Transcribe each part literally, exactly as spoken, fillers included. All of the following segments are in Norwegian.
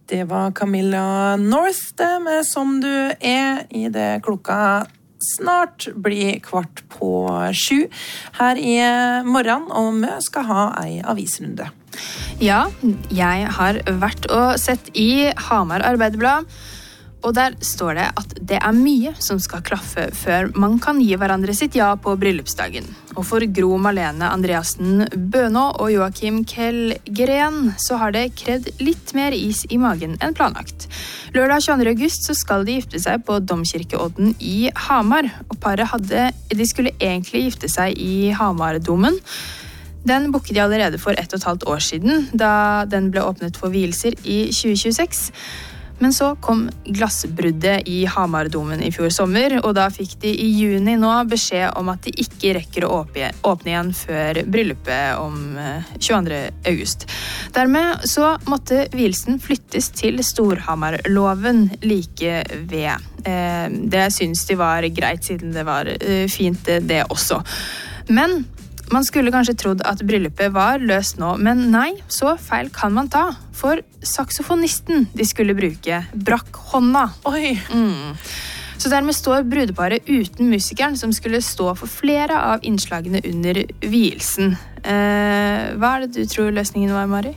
Det var Camilla North det med Som du er I det klokka snart blir kvart på sju her I morgen, og vi skal ha ei avisrunde. Ja, jeg har vært og sett I Hamar Arbeiderblad, og der står det at det er mye som skal klaffe før man kan gi hverandre sitt ja på bryllupsdagen. Og for Gro Marlene Andreasen Bønå og Joakim Kellgren så har det krevd litt mer is I magen enn planlagt. Lørdag tjueandre august så skal de gifte seg på Domkirkeodden I Hamar, og paret hadde, de skulle egentlig gifte seg I Hamardomen. Den booket de allerede for ett og et halvt år siden, da den ble åpnet for vielser I tjue tjueseks. Men så kom glassbruddet I Hamardomen I fjor sommer, og da fikk de I juni nå beskjed om at de ikke rekker å åpne igjen før bryllupet om tjueandre august. Dermed så måtte vielsen flyttes til Storhamarloven like ved. Det synes de var greit, siden det var fint det også. Men man skulle kanskje trodd at bryllupet var løst nå, men nei, så feil kan man ta. For saksofonisten de skulle bruke brakk hånda. Oi! Mm. Så dermed står brudeparet uten musikeren som skulle stå for flere av innslagene under vielsen. Eh, hva er det du tror løsningen var, Mari?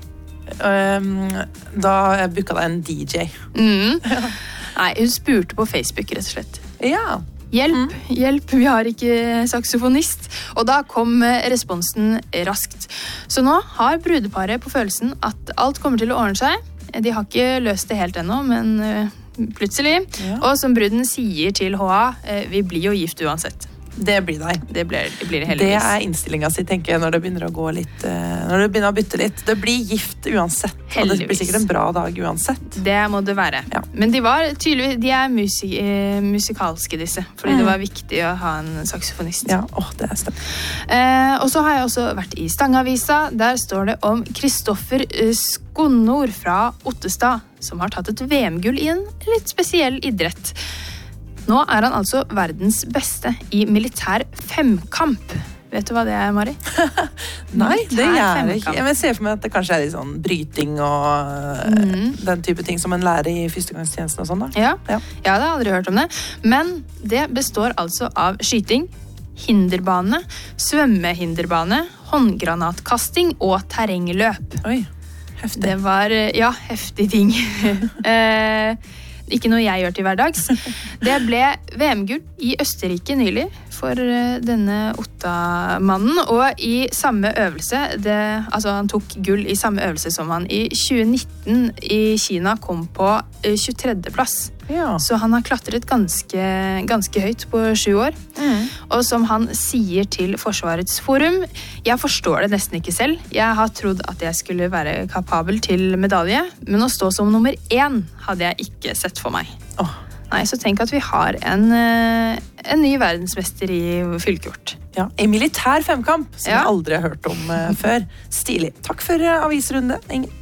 Um, da booket jeg en D J. Mm. Nei, hun spurte på Facebook, rett og slett. Ja. Hjelp, mm. hjelp, vi har ikke saksofonist. Og da kom responsen raskt. Så nå har brudeparet på følelsen at alt kommer til å ordne seg. De har ikke løst det helt ennå, men plutselig. Ja. Og som bruden sier til H A, vi blir jo gift uansett. Det blir det. Det blir det, blir det heldigvis. Det er innstillingen sin, tenker jeg, når det begynner å gå litt, når det begynner å bytte litt. Det blir gift uansett, heldigvis. Og det blir sikkert en bra dag uansett. Det må det være. Ja. Men de var tydeligvis, de er musik, musikalske disse, fordi mm. det var viktig å ha en saksofonist. Ja, åh, det er stemt. Eh, og så har jeg også vært I Stangavisa. Der står det om Kristoffer Skonnor fra Ottestad, som har tatt et V M-gull I en litt spesiell idrett. Nå er han altså verdens beste I militær femkamp. Vet du hva det er, Mari? Nei, det gjør jeg ikke. Jeg ser for meg at det kanskje er litt sånn bryting og mm. den type ting som en lærer I førstegangstjenesten og sånn da. Ja. Ja, jeg hadde aldri hørt om det. Men det består altså av skyting, hinderbane, svømmehinderbane, håndgranatkasting og terrengløp. Oi, heftig. Det var, ja, heftig ting. eh... Ikke noe jeg gjør til hverdags. Det ble V M-gull I Østerrike nylig for denne Otta-mannen, og I samme øvelse, det, altså han tok gull I samme øvelse som han I tjue nitten I Kina kom på tjuetredje plass. Ja. Så han har klatret ganske, ganske høyt på sju år. Mm. Og som han sier til Forsvarets forum, jeg forstår det nesten ikke selv. Jeg har trodd at jeg skulle være kapabel til medalje, men å stå som nummer én hadde jeg ikke sett for meg. Oh. Nei, så tenk at vi har en, en ny verdensmester I fylket vårt. Ja, en militær femkamp, som ja. Jeg aldri har hørt om uh, før. Stilig. Takk for uh, avisrunde, Inger.